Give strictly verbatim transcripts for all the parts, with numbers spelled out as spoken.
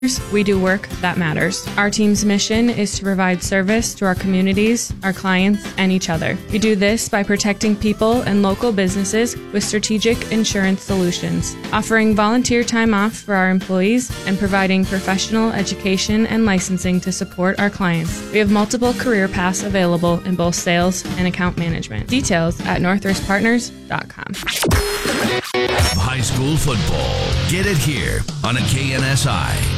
We do work that matters. Our team's mission is to provide service to our communities, our clients, and each other. We do this by protecting people and local businesses with strategic insurance solutions, offering volunteer time off for our employees, and providing professional education and licensing to support our clients. We have multiple career paths available in both sales and account management. Details at northwest partners dot com. High school football. Get it here on a K N S I.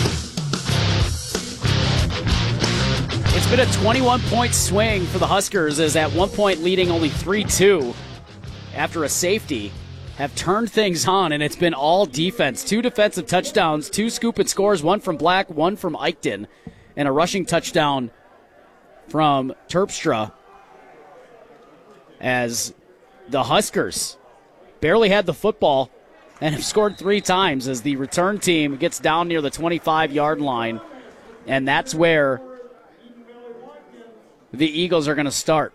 It's been a twenty-one point swing for the Huskers, as at one point leading only three two after a safety have turned things on, and it's been all defense. Two defensive touchdowns, two scoop and scores, one from Black, one from Eichten, and a rushing touchdown from Terpstra, as the Huskers barely had the football and have scored three times as the return team gets down near the twenty-five-yard line, and that's where the Eagles are going to start.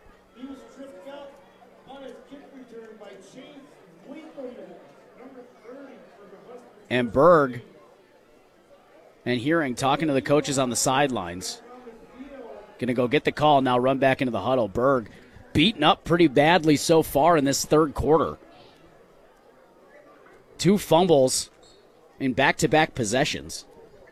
And Berg and Hearing talking to the coaches on the sidelines. Going to go get the call, now run back into the huddle. Berg beaten up pretty badly so far in this third quarter. Two fumbles in back-to-back possessions.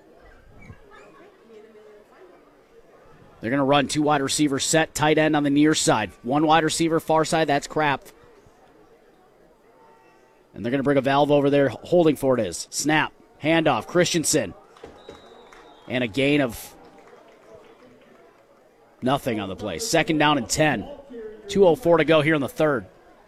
They're going to run two wide receiver set, tight end on the near side. One wide receiver far side, that's Krapf. And they're going to bring a valve over there. Holding for it is. Snap, handoff, Christensen. And a gain of nothing on the play. Second down and ten. two oh four to go here in the third.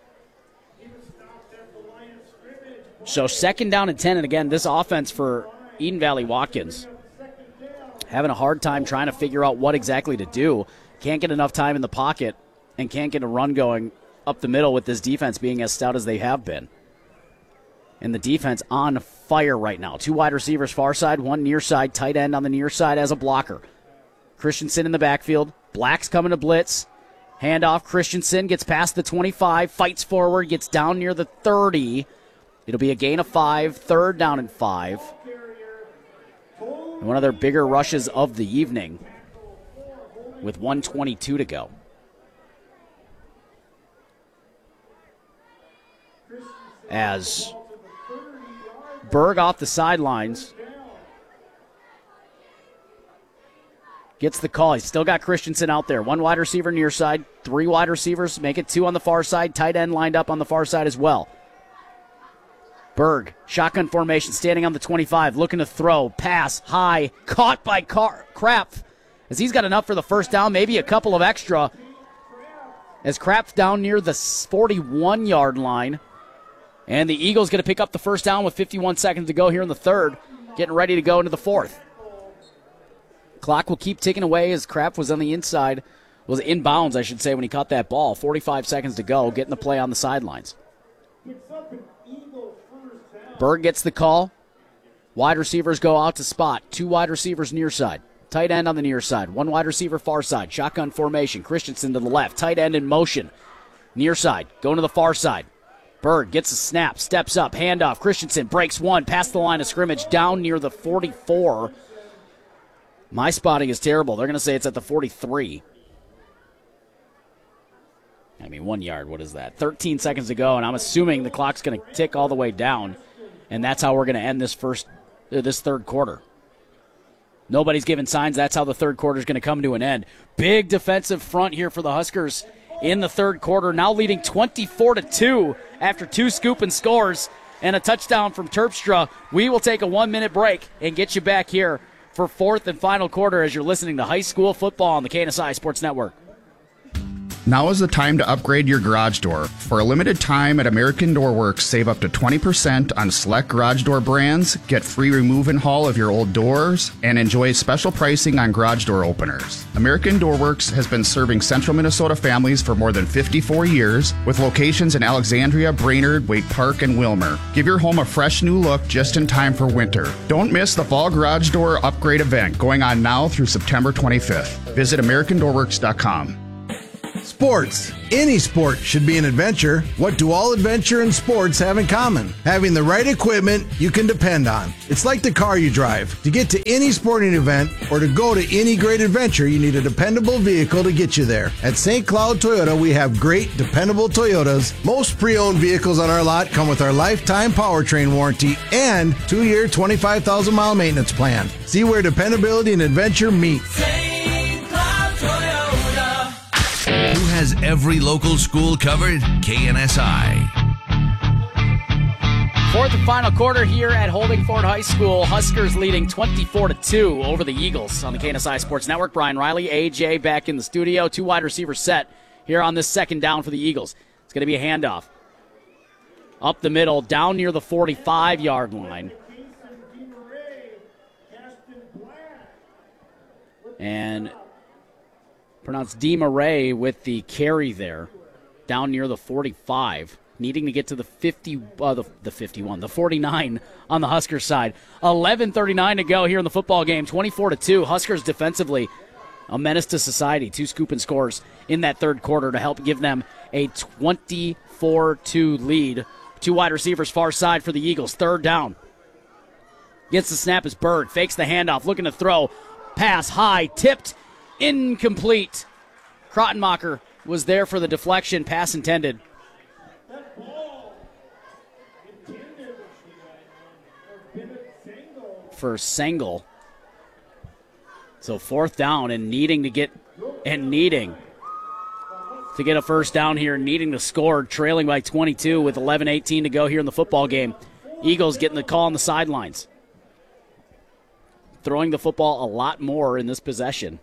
So second down and ten, and again, this offense for Eden Valley Watkins having a hard time trying to figure out what exactly to do. Can't get enough time in the pocket and can't get a run going up the middle with this defense being as stout as they have been. And the defense on fire right now. Two wide receivers far side, one near side, tight end on the near side as a blocker. Christensen in the backfield. Black's coming to blitz. Handoff, Christensen gets past the twenty-five, fights forward, gets down near the thirty. It'll be a gain of five, third down and five. And one of their bigger rushes of the evening with one twenty-two to go. As Berg off the sidelines gets the call. He's still got Christensen out there. One wide receiver near side, three wide receivers, make it two on the far side, tight end lined up on the far side as well. Berg, shotgun formation, standing on the twenty-five, looking to throw, pass, high, caught by Car- Krapf, as he's got enough for the first down, maybe a couple of extra, as Krapf down near the forty-one-yard line, and the Eagles going to pick up the first down with fifty-one seconds to go here in the third, getting ready to go into the fourth. Clock will keep ticking away as Krapf was on the inside, was inbounds, I should say, when he caught that ball. forty-five seconds to go, getting the play on the sidelines. Berg gets the call. Wide receivers go out to spot. Two wide receivers near side. Tight end on the near side. One wide receiver far side. Shotgun formation. Christensen to the left. Tight end in motion. Near side. Going to the far side. Berg gets a snap. Steps up. Handoff. Christensen breaks one. Past the line of scrimmage. Down near the forty-four. My spotting is terrible. They're going to say it's at the forty-three. I mean, one yard. What is that? thirteen seconds to go, and I'm assuming the clock's going to tick all the way down. And that's how we're going to end this first, uh, this third quarter. Nobody's giving signs. That's how the third quarter is going to come to an end. Big defensive front here for the Huskers in the third quarter. Now leading twenty-four to two after two scoop and scores and a touchdown from Terpstra. We will take a one-minute break and get you back here for fourth and final quarter as you're listening to high school football on the K N S I Sports Network. Now is the time to upgrade your garage door. For a limited time at American Door Works, save up to twenty percent on select garage door brands, get free remove and haul of your old doors, and enjoy special pricing on garage door openers. American Door Works has been serving central Minnesota families for more than fifty-four years, with locations in Alexandria, Brainerd, Wake Park, and Wilmer. Give your home a fresh new look just in time for winter. Don't miss the fall garage door upgrade event going on now through September twenty-fifth. Visit American Door Works dot com. Sports. Any sport should be an adventure. What do all adventure and sports have in common? Having the right equipment you can depend on. It's like the car you drive. To get to any sporting event or to go to any great adventure, you need a dependable vehicle to get you there. At Saint Cloud Toyota, we have great, dependable Toyotas. Most pre-owned vehicles on our lot come with our lifetime powertrain warranty and two-year, twenty-five thousand mile maintenance plan. See where dependability and adventure meet. Saint Cloud Toyota. Who has every local school covered? K N S I. Fourth and final quarter here at Holdingford High School. Huskers leading twenty-four to two over the Eagles on the K N S I Sports Network. Brian Riley, A J back in the studio. Two wide receivers set here on this second down for the Eagles. It's going to be a handoff. Up the middle, down near the forty-five-yard line. And pronounced DeMarais with the carry there, down near the forty-five. Needing to get to the fifty, uh, the, the fifty-one, the forty-nine on the Huskers side. eleven thirty-nine to go here in the football game. twenty-four to two. Huskers defensively a menace to society. Two scooping scores in that third quarter to help give them a twenty-four two lead. Two wide receivers far side for the Eagles. Third down. Gets the snap as Berg. Fakes the handoff. Looking to throw. Pass high. Tipped. Incomplete. Krottenmacher was there for the deflection. Pass intended. For Sengel. So fourth down and needing to get and needing to get a first down here, needing to score, trailing by twenty-two with eleven eighteen to go here in the football game. Eagles getting the call on the sidelines. Throwing the football a lot more in this possession.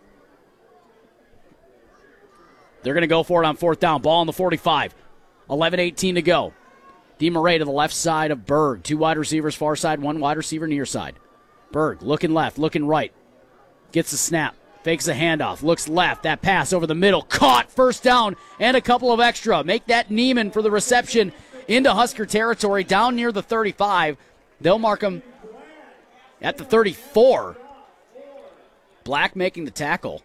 They're going to go for it on fourth down. Ball on the forty-five. eleven eighteen to go. DeMarais to the left side of Berg. Two wide receivers far side, one wide receiver near side. Berg looking left, looking right. Gets the snap. Fakes a handoff. Looks left. That pass over the middle. Caught. First down and a couple of extra. Make that Neiman for the reception into Husker territory down near the thirty-five. They'll mark him at the thirty-four. Black making the tackle.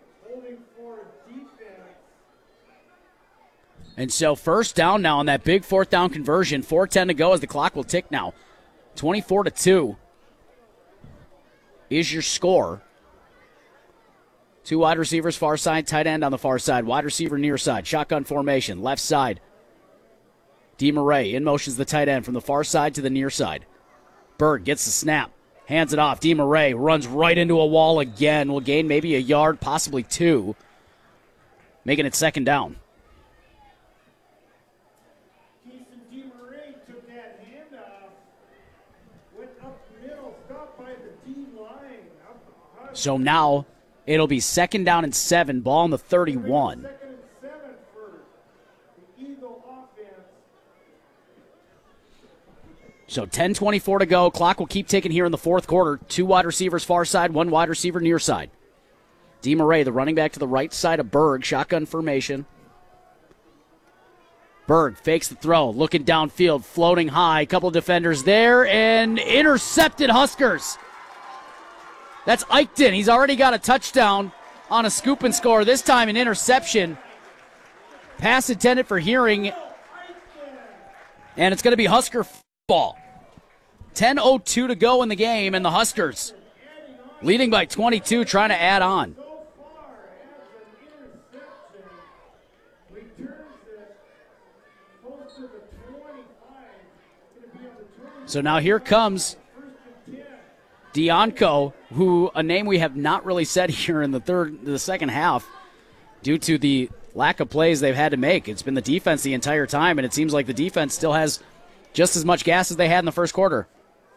And so first down now on that big fourth down conversion. four ten to go as the clock will tick now. twenty-four to two is your score. Two wide receivers far side, tight end on the far side. Wide receiver near side. Shotgun formation. Left side. DeMarais in motions the tight end from the far side to the near side. Berg gets the snap. Hands it off. DeMarais runs right into a wall again. Will gain maybe a yard, possibly two. Making it second down. So now it'll be second down and seven, ball on the thirty-one. So ten twenty-four to go. Clock will keep ticking here in the fourth quarter. Two wide receivers far side, one wide receiver near side. DeMarais, the running back to the right side of Berg. Shotgun formation. Berg fakes the throw, looking downfield, floating high. A couple of defenders there, and intercepted Huskers. That's Eichten. He's already got a touchdown on a scoop and score. This time an interception. Pass intended for Hearing. And it's going to be Husker football. ten oh two to go in the game, and the Huskers leading by twenty-two, trying to add on. So now here comes Dianco, who a name we have not really said here in the third, the second half, due to the lack of plays they've had to make. It's been the defense the entire time, and it seems like the defense still has just as much gas as they had in the first quarter.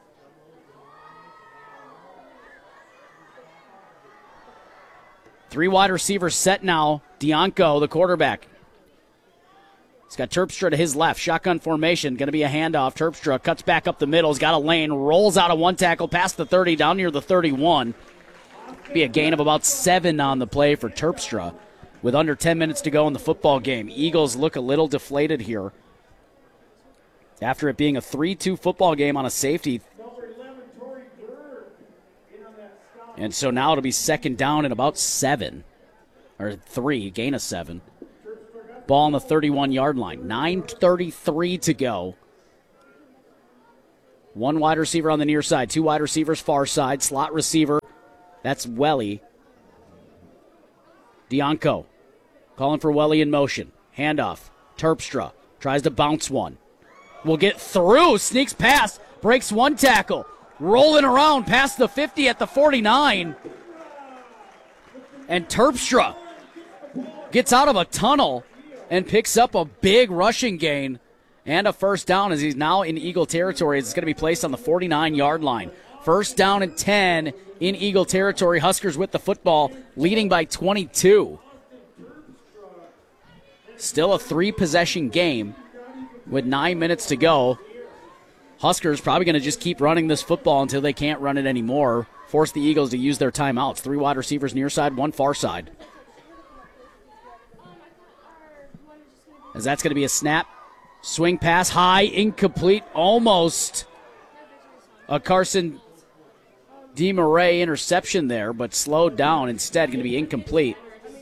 Three wide receivers set now. Dianco, the quarterback. He's got Terpstra to his left. Shotgun formation. Going to be a handoff. Terpstra cuts back up the middle. He's got a lane. Rolls out of one tackle past the thirty, down near the thirty-one. Be a gain of about seven on the play for Terpstra with under ten minutes to go in the football game. Eagles look a little deflated here after it being a three two football game on a safety. And so now it'll be second down and about seven. Or three, gain of seven. Ball on the thirty-one-yard line. nine thirty-three to go. One wide receiver on the near side. Two wide receivers far side. Slot receiver. That's Welly. Dianco calling for Welly in motion. Handoff. Terpstra tries to bounce one. Will get through. Sneaks past. Breaks one tackle. Rolling around past the fifty at the forty-nine. And Terpstra gets out of a tunnel and picks up a big rushing gain and a first down as he's now in Eagle territory. It's going to be placed on the forty-nine-yard line. First down and ten in Eagle territory. Huskers with the football, leading by twenty-two. Still a three-possession game with nine minutes to go. Huskers probably going to just keep running this football until they can't run it anymore. Force the Eagles to use their timeouts. Three wide receivers near side, one far side. As that's going to be a snap. Swing pass high, incomplete, almost a Carson DeMarais interception there, but slowed down. Instead, going to be incomplete.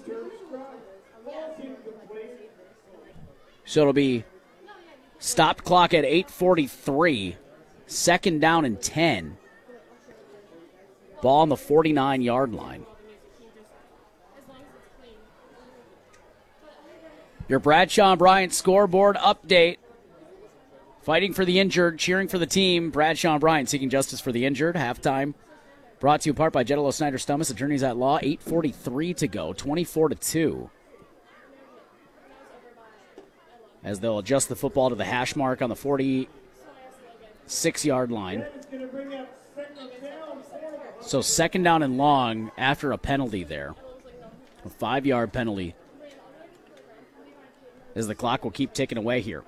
So it'll be stopped clock at eight forty-three. Second down and ten. Ball on the forty-nine-yard line. Your Bradshaw and Bryant scoreboard update. Fighting for the injured, cheering for the team. Bradshaw and Bryant seeking justice for the injured. Halftime brought to you in part by Jetalo Snyder Stummis, attorneys at law. eight forty-three to go, twenty-four to two. As they'll adjust the football to the hash mark on the forty-six-yard line. So second down and long after a penalty there. A five-yard penalty. As the clock will keep ticking away here.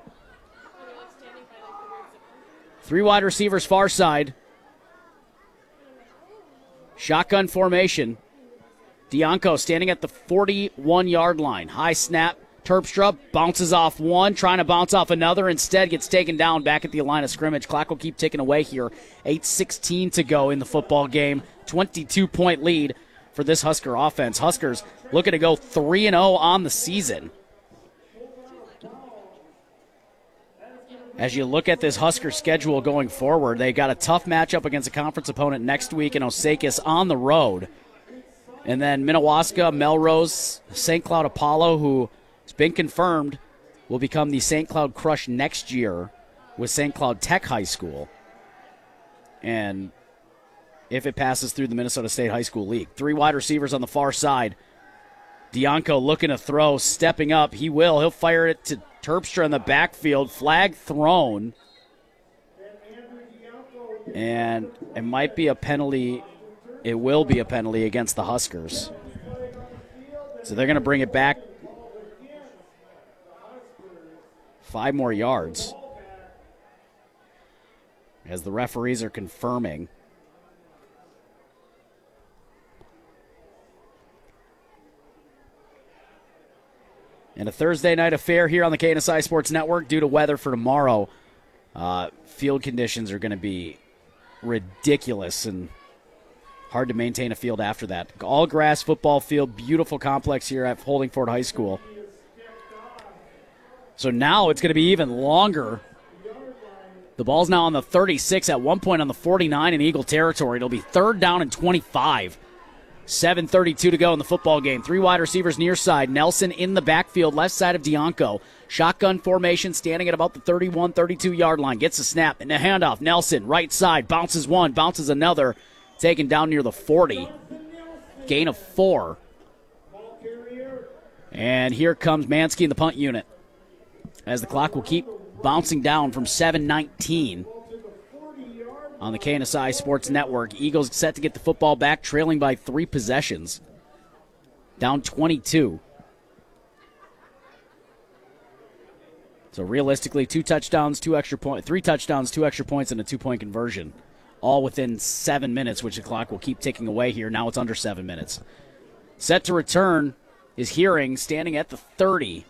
Three wide receivers far side. Shotgun formation. Dianco standing at the forty-one-yard line. High snap. Terpstra bounces off one, trying to bounce off another. Instead gets taken down back at the line of scrimmage. Clock will keep ticking away here. eight sixteen to go in the football game. twenty-two point lead for this Husker offense. Huskers looking to go three and oh on the season. As you look at this Husker schedule going forward, they got a tough matchup against a conference opponent next week in Osakis on the road. And then Minnewaska, Melrose, Saint Cloud Apollo, who has been confirmed will become the Saint Cloud Crush next year with Saint Cloud Tech High School. And if it passes through the Minnesota State High School League. Three wide receivers on the far side. Dianco looking to throw, stepping up. He will. He'll fire it to Terpstra in the backfield. Flag thrown. And it might be a penalty. It will be a penalty against the Huskers. So they're going to bring it back five more yards. As the referees are confirming. And a Thursday night affair here on the K N S I Sports Network due to weather for tomorrow. Uh, field conditions are going to be ridiculous and hard to maintain a field after that. All grass football field, beautiful complex here at Holdingford High School. So now it's going to be even longer. The ball's now on the thirty-six, at one point on the forty-nine in Eagle territory. It'll be third down and twenty-five. seven thirty-two to go in the football game. Three wide receivers near side. Nelson in the backfield, left side of Dianco. Shotgun formation, standing at about the thirty-one, thirty-two-yard line. Gets a snap and a handoff. Nelson, right side, bounces one, bounces another. Taken down near the forty. Gain of four. And here comes Mansky in the punt unit. As the clock will keep bouncing down from seven nineteen. On the K N S I Sports Network, Eagles set to get the football back, trailing by three possessions. Down twenty-two. So realistically, two touchdowns, two extra point, three touchdowns, two extra points, and a two-point conversion. All within seven minutes, which the clock will keep ticking away here. Now it's under seven minutes. Set to return is Hearing, standing at the thirty.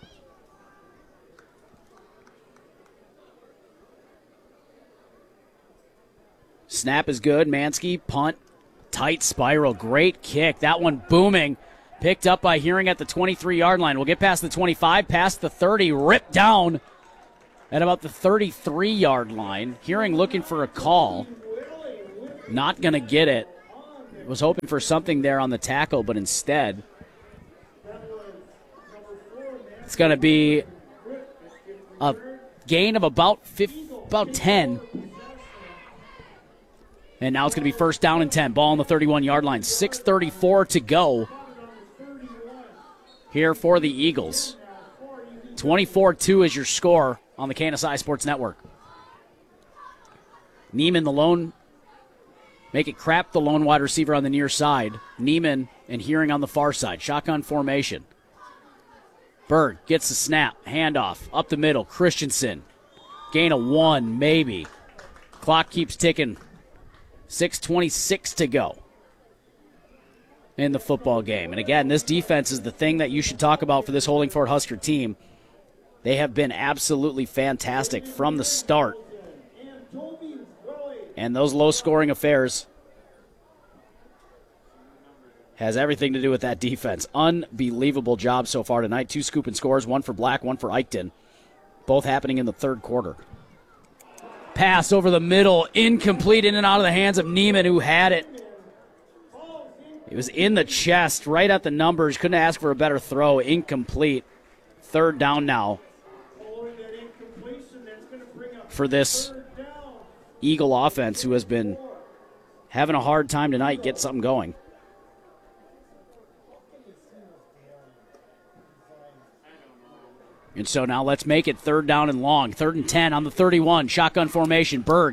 Snap is good. Mansky, punt, tight spiral. Great kick. That one booming Picked up by Hearing at the twenty-three-yard line. We'll get past the twenty-five, past the thirty, ripped down at about the thirty-three-yard line. Hearing looking for a call. Not going to get it. Was hoping for something there on the tackle, but instead it's going to be a gain of about fifty, about ten. And now it's going to be first down and ten. Ball on the thirty-one-yard line. six thirty-four to go here for the Eagles. twenty-four two is your score on the K N S I Sports Network. Neiman, the lone, make it crap, the lone wide receiver on the near side. Neiman and Hearing on the far side. Shotgun formation. Berg gets the snap. Handoff. Up the middle. Christensen. Gain of one, maybe. Clock keeps ticking. six twenty-six to go in the football game. And again, this defense is the thing that you should talk about for this Holdingford Husker team. They have been absolutely fantastic from the start. And those low-scoring affairs has everything to do with that defense. Unbelievable job so far tonight. Two scooping scores, one for Black, one for Eichton. Both happening in the third quarter. Pass over the middle, incomplete, in and out of the hands of Neiman, who had it. It was in the chest, right at the numbers. Couldn't ask for a better throw. Incomplete. Third down now for this Eagle offense, who has been having a hard time tonight get something going. And so now let's make it third down and long. Third and ten on the thirty-one. Shotgun formation. Berg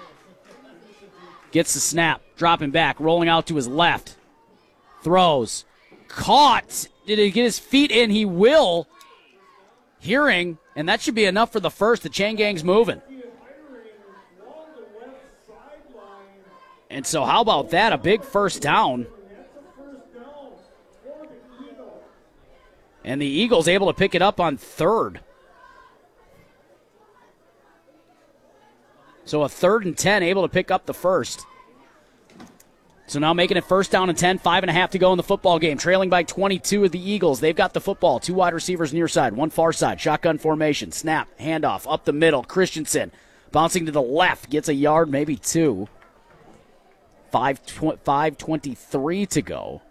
gets the snap. Dropping back. Rolling out to his left. Throws. Caught. Did he get his feet in? He will. Hearing. And that should be enough for the first. The chain gang's moving. And so how about that? A big first down. And the Eagles able to pick it up on third. So a third and ten, able to pick up the first. So now making it first down and ten, five and a half to go in the football game. Trailing by twenty-two of the Eagles. They've got the football. Two wide receivers near side, one far side. Shotgun formation. Snap, handoff, up the middle. Christensen bouncing to the left. Gets a yard, maybe two. five twenty-three to go.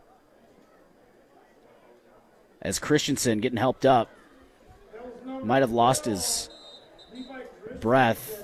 As Christensen getting helped up. Might have lost his breath.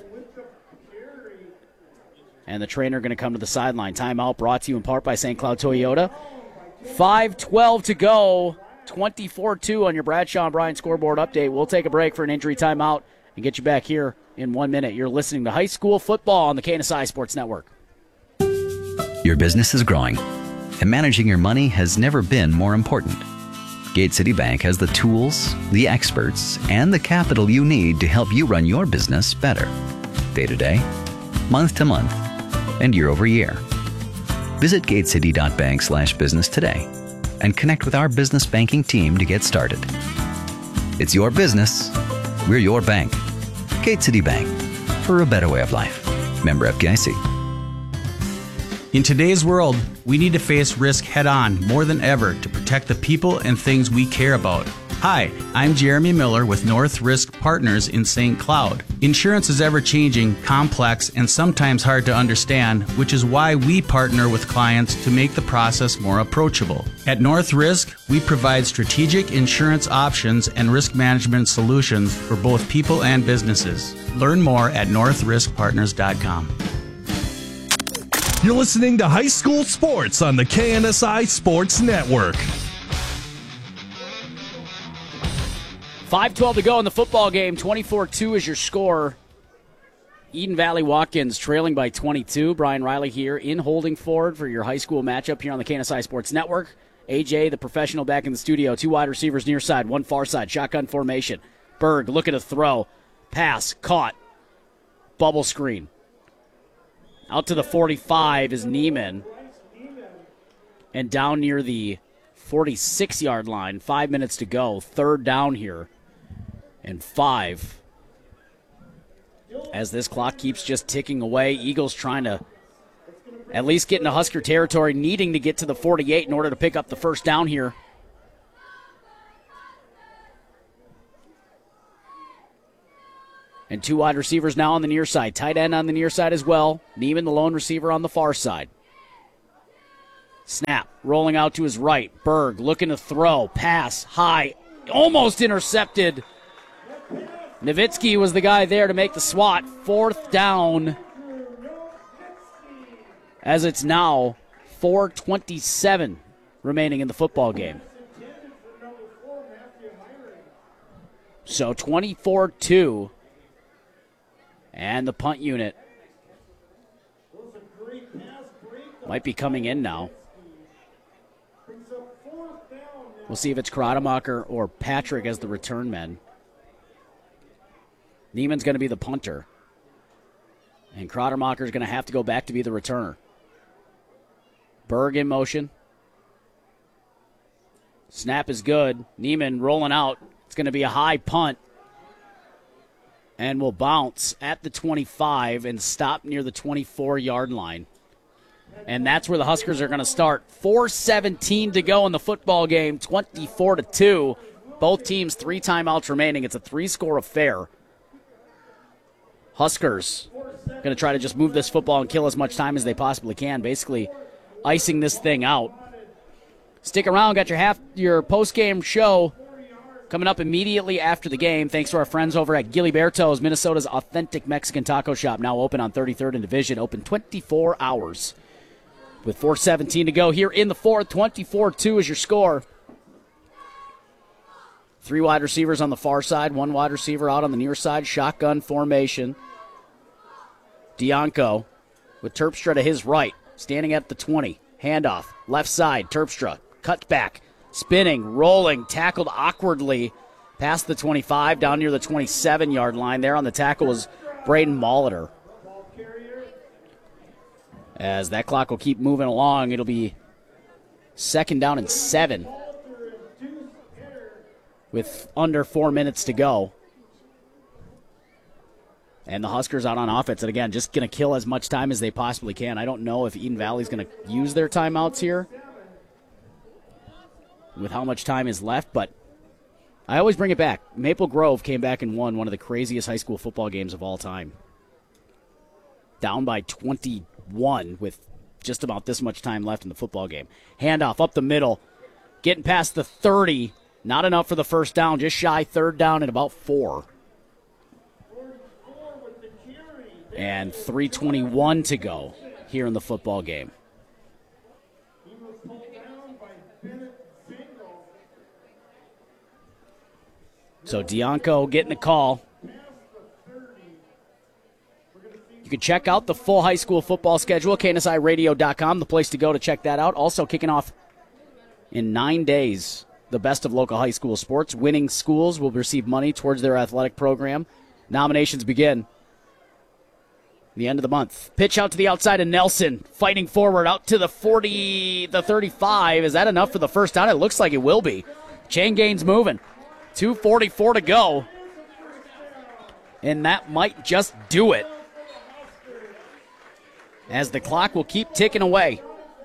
And the trainer going to come to the sideline. Timeout brought to you in part by Saint Cloud Toyota. five twelve to go. twenty-four two on your Bradshaw and Bryan scoreboard update. We'll take a break for an injury timeout and get you back here in one minute. You're listening to High School Football on the K N S I Sports Network. Your business is growing, and managing your money has never been more important. Gate City Bank has the tools, the experts, and the capital you need to help you run your business better. Day to day, month to month, and year over year. Visit gatecity.bank slash business today and connect with our business banking team to get started. It's your business. We're your bank. Gate City Bank, for a better way of life. Member F D I C. In today's world, we need to face risk head-on more than ever to protect the people and things we care about. Hi, I'm Jeremy Miller with North Risk Partners in Saint Cloud. Insurance is ever-changing, complex, and sometimes hard to understand, which is why we partner with clients to make the process more approachable. At North Risk, we provide strategic insurance options and risk management solutions for both people and businesses. Learn more at north risk partners dot com. You're listening to High School Sports on the K N S I Sports Network. five twelve to go in the football game. twenty-four two is your score. Eden Valley Watkins trailing by twenty-two. Brian Riley here in Holdingford for your high school matchup here on the K N S I Sports Network. A J, the professional, back in the studio. Two wide receivers near side, one far side. Shotgun formation. Berg looking to throw. Pass, caught. Bubble screen. Out to the forty-five is Neiman. And down near the forty-six-yard line. Five minutes to go. Third down here. And five. As this clock keeps just ticking away, Eagles trying to at least get into Husker territory, needing to get to the forty-eight in order to pick up the first down here And two wide receivers now on the near side. Tight end on the near side as well. Neiman, the lone receiver, on the far side. Snap, rolling out to his right. Berg looking to throw. Pass, high, almost intercepted. Nowitzki was the guy there to make the swat. Fourth down, as it's now four twenty-seven remaining in the football game. So twenty-four two. And the punt unit might be coming in now. We'll see if it's Krademacher or Patrick as the return men. Neiman's going to be the punter. And Krademacher's going to have to go back to be the returner. Berg in motion. Snap is good. Neiman rolling out. It's going to be a high punt. And will bounce at the twenty-five and stop near the twenty-four-yard line. And that's where the Huskers are going to start. four seventeen to go in the football game, twenty-four to two. Both teams, three timeouts remaining. It's a three-score affair. Huskers going to try to just move this football and kill as much time as they possibly can, basically icing this thing out. Stick around, got your half your post-game show coming up immediately after the game, thanks to our friends over at Giliberto's, Minnesota's authentic Mexican taco shop, now open on thirty-third and Division, open twenty-four hours. With four seventeen to go here in the fourth, twenty-four two is your score. Three wide receivers on the far side, one wide receiver out on the near side, shotgun formation. Dianco with Terpstra to his right, standing at the twenty. Handoff, left side, Terpstra, cut back. Spinning, rolling, tackled awkwardly past the twenty-five, down near the twenty-seven-yard line. There on the tackle was Braden Molitor. As that clock will keep moving along, it'll be second down and seven with under four minutes to go. And the Huskers out on offense. And again, just going to kill as much time as they possibly can. I don't know if Eden Valley's going to use their timeouts here with how much time is left, but I always bring it back. Maple Grove came back and won one of the craziest high school football games of all time. Down by twenty-one with just about this much time left in the football game. Handoff up the middle, getting past the thirty. Not enough for the first down, just shy third down and about four. And three twenty-one to go here in the football game. So Dianco getting the call. You can check out the full high school football schedule, K N S I radio dot com, the place to go to check that out. Also kicking off in nine days, the best of local high school sports. Winning schools will receive money towards their athletic program. Nominations begin the end of the month. Pitch out to the outside of Nelson, fighting forward out to the forty, the thirty-five. Is that enough for the first down? It looks like it will be. Chain gain's moving. two forty-four to go. And that might just do it, as the clock will keep ticking away.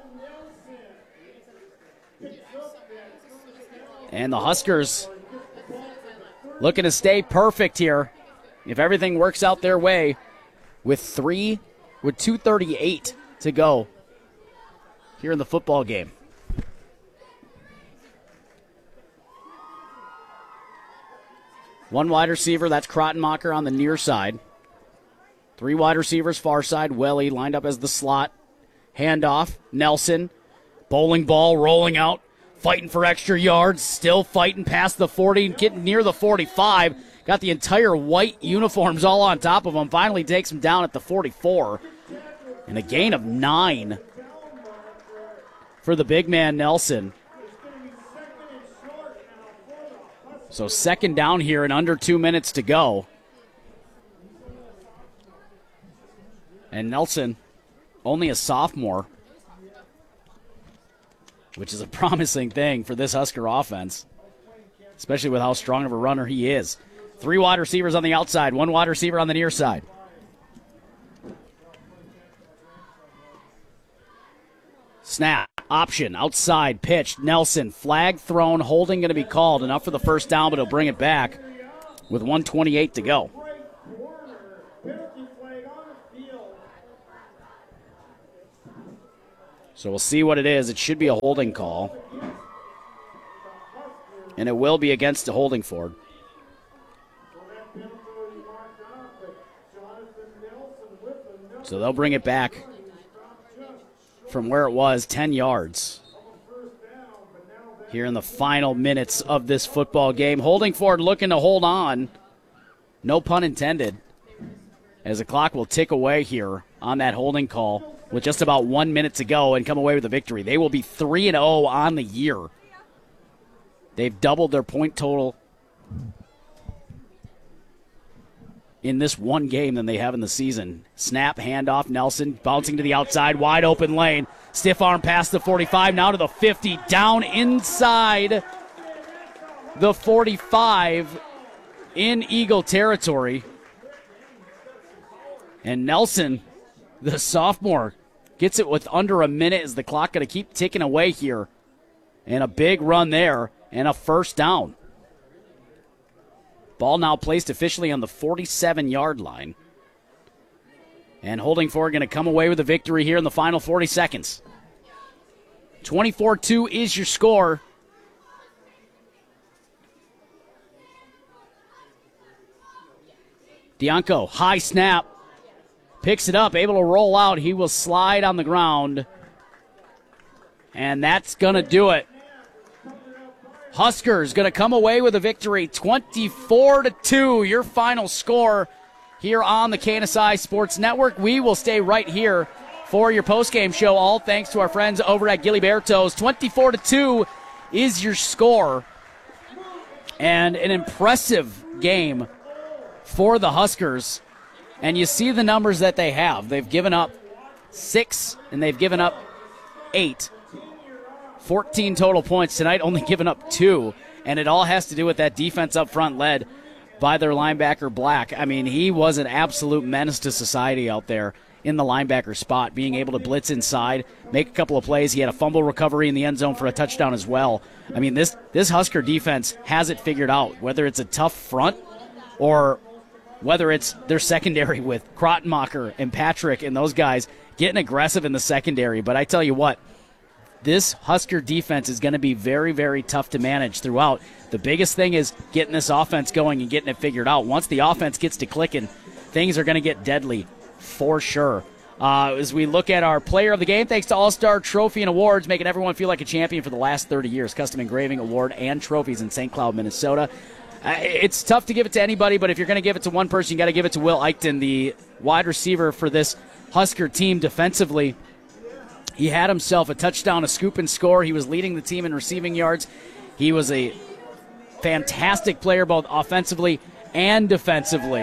And the Huskers looking to stay perfect here if everything works out their way with three, with two thirty-eight to go here in the football game. One wide receiver, that's Krattenmacher on the near side. Three wide receivers, far side. Welly lined up as the slot. Handoff, Nelson. Bowling ball rolling out. Fighting for extra yards. Still fighting past the forty. Getting near the forty-five. Got the entire white uniforms all on top of him. Finally takes him down at the forty-four. And a gain of nine for the big man, Nelson. So second down here and under two minutes to go. And Nelson, only a sophomore, which is a promising thing for this Husker offense, especially with how strong of a runner he is. Three wide receivers on the outside, one wide receiver on the near side. Snap, option, outside, pitch, Nelson, flag thrown, holding going to be called. Enough for the first down, but he'll bring it back with one twenty-eight to go. So we'll see what it is. It should be a holding call. And it will be against a holding Ford. So they'll bring it back from where it was, ten yards. Here in the final minutes of this football game. Holding Ford looking to hold on. No pun intended. As the clock will tick away here on that holding call with just about one minute to go and come away with a victory. They will be three and oh on the year. They've doubled their point total in this one game than they have in the season. Snap, handoff, Nelson bouncing to the outside, wide open lane. Stiff arm past the forty-five, now to the fifty, down inside the forty-five in Eagle territory. And Nelson, the sophomore, gets it with under a minute. Is the clock going to keep ticking away here? And a big run there and a first down. Ball now placed officially on the forty-seven-yard line. And Holding Ford going to come away with a victory here in the final forty seconds. twenty-four two is your score. Dianco, high snap. Picks it up, able to roll out. He will slide on the ground. And that's going to do it. Huskers going to come away with a victory, twenty-four to two, your final score here on the K N S I Sports Network. We will stay right here for your postgame show, all thanks to our friends over at Giliberto's. twenty-four to two is your score. And an impressive game for the Huskers. And you see the numbers that they have. They've given up six, and they've given up eight. fourteen total points tonight, only given up two. And it all has to do with that defense up front led by their linebacker, Black. I mean, he was an absolute menace to society out there in the linebacker spot, being able to blitz inside, make a couple of plays. He had a fumble recovery in the end zone for a touchdown as well. I mean, this, this Husker defense has it figured out, whether it's a tough front or whether it's their secondary with Krottenmacher and Patrick and those guys getting aggressive in the secondary. But I tell you what, this Husker defense is going to be very, very tough to manage throughout. The biggest thing is getting this offense going and getting it figured out. Once the offense gets to clicking, things are going to get deadly for sure. Uh, as we look at our player of the game, thanks to All-Star Trophy and Awards, making everyone feel like a champion for the last thirty years. Custom engraving, award, and trophies in Saint Cloud, Minnesota. Uh, it's tough to give it to anybody, but if you're going to give it to one person, you got to give it to Will Eichten, the wide receiver for this Husker team defensively. He had himself a touchdown, a scoop and score. He was leading the team in receiving yards. He was a fantastic player both offensively and defensively.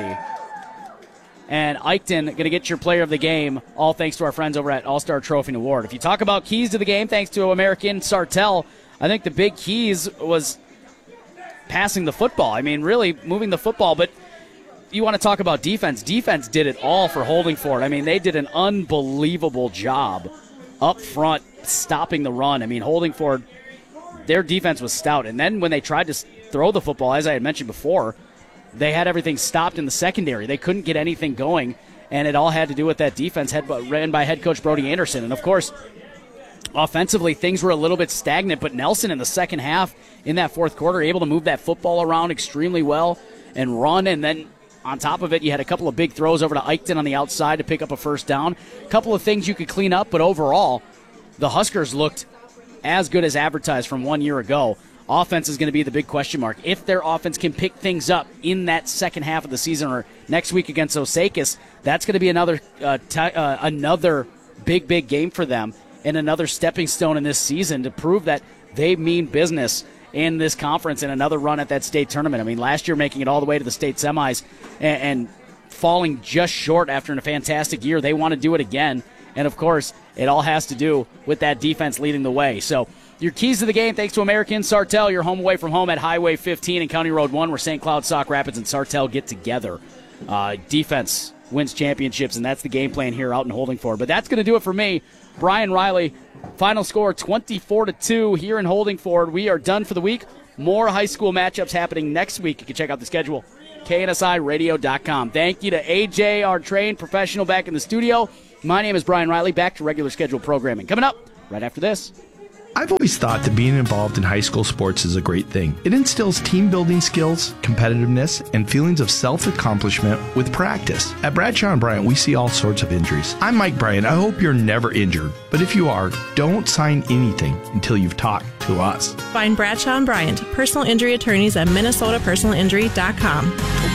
And Eichten going to get your player of the game, all thanks to our friends over at All-Star Trophy and Award. If you talk about keys to the game, thanks to American Sartell, I think the big keys was passing the football. I mean, really moving the football, but you want to talk about defense. Defense did it all for Holding Ford. I mean, they did an unbelievable job up front stopping the run. I mean, Holding Ford, their defense was stout. And then when they tried to throw the football, as I had mentioned before, they had everything stopped in the secondary. They couldn't get anything going, and it all had to do with that defense head, ran by head coach Brody Anderson. And, of course, offensively, things were a little bit stagnant, but Nelson in the second half, in that fourth quarter, able to move that football around extremely well and run. And then on top of it, you had a couple of big throws over to Eichten on the outside to pick up a first down. A couple of things you could clean up, but overall, the Huskers looked as good as advertised from one year ago. Offense is going to be the big question mark. If their offense can pick things up in that second half of the season or next week against Osakis, that's going to be another uh, t- uh, another big, big game for them and another stepping stone in this season to prove that they mean business in this conference and another run at that state tournament. I mean, last year making it all the way to the state semis and, and falling just short after a fantastic year. They want to do it again. And, of course, it all has to do with that defense leading the way. So your keys to the game, thanks to American Sartell, your home away from home at Highway fifteen and County Road one, where Saint Cloud, Sauk Rapids, and Sartell get together. Uh, defense wins championships, and that's the game plan here out in Holding Ford. But that's going to do it for me. Brian Riley, final score twenty-four to two here in Holding Ford. We are done for the week. More high school matchups happening next week. You can check out the schedule, K N S I radio dot com. Thank you to A J, our trained professional, back in the studio. My name is Brian Riley. Back to regular scheduled programming. Coming up, right after this. I've always thought that being involved in high school sports is a great thing. It instills team building skills, competitiveness, and feelings of self-accomplishment with practice. At Bradshaw and Bryant, we see all sorts of injuries. I'm Mike Bryant. I hope you're never injured. But if you are, don't sign anything until you've talked to us. Find Bradshaw and Bryant, personal injury attorneys at minnesota personal injury dot com.